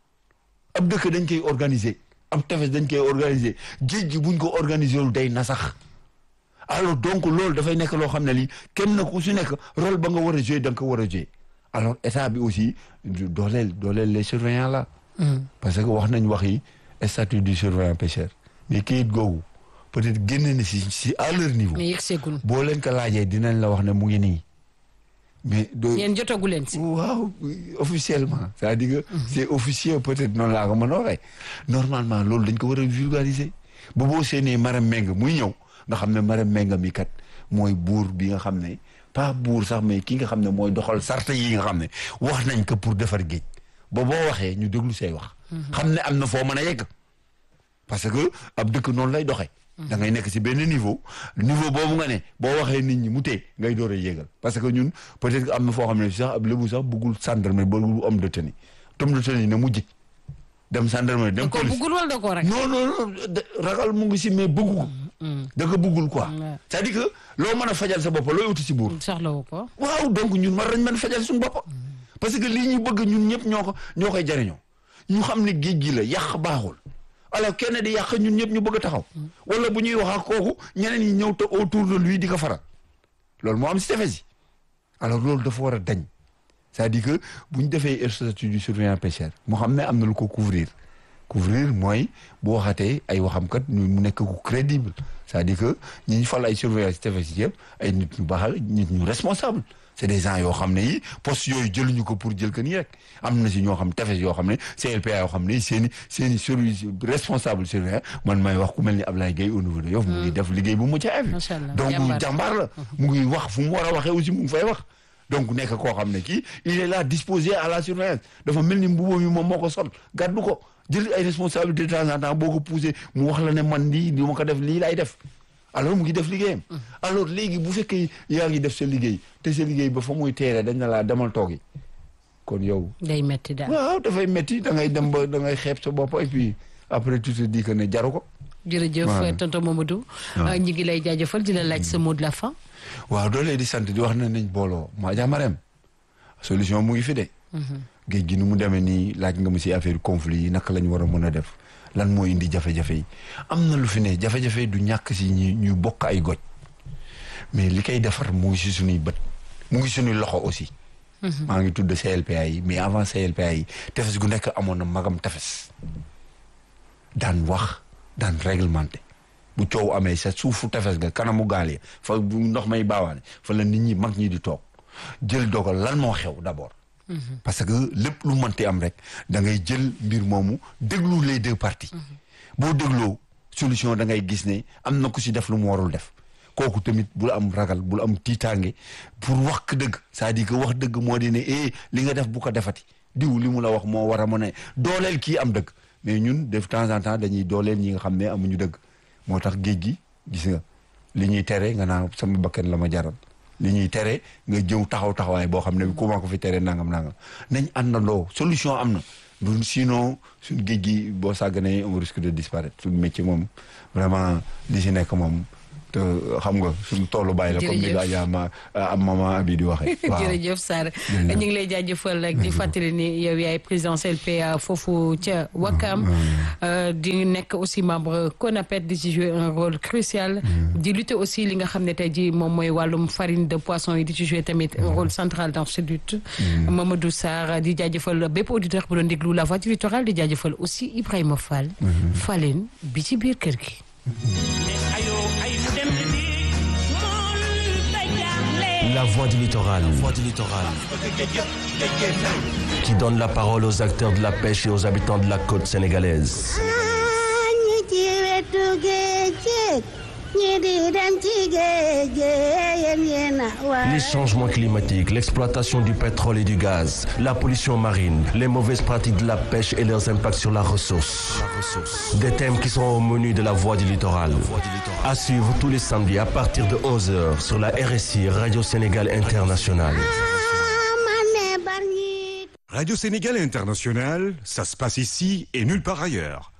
ab dëkk dañ koy organiser ab tefes dañ koy organiser géej gi buñ ko organiser wul day nasax alors donc loolu dafay nekk loo xam ne lii kenn ku si nekk rôle ba nga war a jouer da nga ko war a jouer alors état bi aussi dooleel les surveillants là. parce que wax nañ wax yi statut du surveillant pêcheur mais kayit googu peut-être génne na si à leur niveau. mais yegseegul boo leen ko laajee dinañ la wax ne mu ngi nii. mais yéen jotagu leen si. waaw officiellement c'est-à-dire que c'est officiel peut-être noonu laa ko mën a waxee normalement loolu dañ ko war a vulgariser bu boo seenee Marème Mbengue muy ñëw nga xam ne Marème Mbengue mi kat mooy buur bi nga xam ne pas buur sax mais ki nga xam ne mooy doxal sarta yi nga xam ne wax nañ ko pour defar géej ba boo waxee ñu déglu say wax. xam ne am na foo mën a yegg parce que ab dëkk noonu lay doxee. da ngay nekk si benn niveau boobu nga ne boo waxee nit ñi mu tee ngay door a yéegal parce que ñun peut-être que am na foo xam ne sax ab lébu sax bëggul gendarmerie bëggul homme de tenue na mujj dem gendarmerie dem police bëggul wala da koo rek non ragal mu ngi si mais bëggu ko da ko bëggul quoi c'est-à-dire que loo mën a fajal sa bopp looy uti si buur soxlawu ko waaw donc ñun war nañ mën fajal suñu bopp parce que lii ñu bëgg ñun ñëpp ñoo koy jariñoo ñu xam ne géej gi la yàq baaxul alors kenn di yàq ñun ñëpp ñu bëgg a taxaw wala bu ñuy wax ak kooku ñeneen ñi ñëw te autour de lui di ko faral loolu moo am si tefes yi alors loolu dafa war a dañ c'est-à-dire que bu ñu defee statut du surveillant pêcheur moo xam ne am na lu ko couvrir mooy bu waxatee ay waxamkat mu nekk ku crédible c'est-à-dire que ñi ñu fal ay surveillant si tefes yi yëpp ay nit ñu baax nit ñu responsable c'est des gens yoo xam ne yi poste yooyu jëluñu ko pour jël ko nii rek am na si ñoo xam tefes yoo xam ne CLPA yoo xam ne seeni service responsable surveillant man may wax ku mel ni Ablaye Gueye au niveau de Yoff mu ngi def liggéey bu mucc ayib donc jàmbaar la mu ngi wax fu mu war a waxee aussi mu ngi fay wax donc nekk koo xam ne kii il est là disposé à la surveillance dafa mel ni mbubboo mi moom moo ko sol gàddu ko jël ay responsabilité de temps en temps boo ko poussé mu wax la ne man lii di ma ko def lii lay def alors mu ngi def liggéeyam alors léegi bu fekkee yaa ngi def sa liggéey te sa liggéey ba fa muy teere dañ na laa demal toogi kon yow day metti daal waaw dafay metti da ngay dem ba da ngay xeeb sa bopp et puis après tu te dis que ne jaru ko jërëjëf tonton Mamadou ñi ngi lay jaajëfal di la laaj sa mot de la fin waaw doolee di sant di wax na nañ booloo maa jaamarem solution mu ngi fi de géej gi nu mu demee nii laaj nga mu si affaire conflit yi naka lañ war a mën a def lan moo indi jafe-jafe yi am na lu fi ne jafe-jafe du ñàkk si ñu bokk ay goj mais li koy defar mu ngi si suñuy bët mu ngi suñuy loxo aussi maa ngi tudd CLPA yi mais avant CLPA yi tefes gu nekk amoon na magam tefes daan wax daan réglementé bu coow amee sa suufu tefes ga kanamu gaal yi fa bu ndox may baawaane fa la nit ñi mag ñi di toog jël dogal lan moo xew d'abord parce que lépp lu mënti am rek da ngay jël mbir moomu déglu les deux parties boo dégloo solution da ngay gis ne am na ku si def lu mu warul def kooku tamit bul am ragal bul am tiitaange pour wax dëgg c'est-à-dire que wax dëgg moo di ne li nga def bu ko defati diw li mu la wax moo war a mën a dooleel kii am dëgg mais ñun de temps en temps dañuy dooleel ñi nga xam ne amuñu dëgg moo tax géej gi gis nga li ñuy tere nga naan sama bakkan la ma jaral li ñuy tere nga jëw taxawaay boo xam ne ku ma ko fi tere nangam nañ àndandoo solution am na du sinon suñ géej gi boo sàgganee on risque de disparaître suñ métier moom vraiment li si nekk moom te xam nga suñu toolu bàyyi la comme ni la Adja maman Abi di waxee. waaw jërëjëf Sarr ñu ngi lay jaajëfal ak di fàttali ni yow yaay président CLPA foofu ca Wakam di nekk aussi membre CONAPET di ci jouer un rôle crucial. di lutter aussi li nga xam ne tey jii moom mooy wàllum farine de poisson yi di ci jouer tamit un rôle central dans cette lutte. Mamadou Sarr di jaajëfal bépp auditeur bu doon déglu la voix du littoral di jaajëfal aussi Ibrahima Fall. Falleen bi ci biir kër gi. La voix du littoral. Qui donne la parole aux acteurs de la pêche et aux habitants de la côte sénégalaise. Les changements climatiques, l'exploitation du pétrole et du gaz, la pollution marine, les mauvaises pratiques de la pêche et leurs impacts sur la ressource. Des thèmes qui sont au menu de la Voix du littoral. À suivre tous les samedis à partir de 11h sur la RSI Radio Sénégal Internationale. Radio Sénégal Internationale, ça se passe ici et nulle part ailleurs.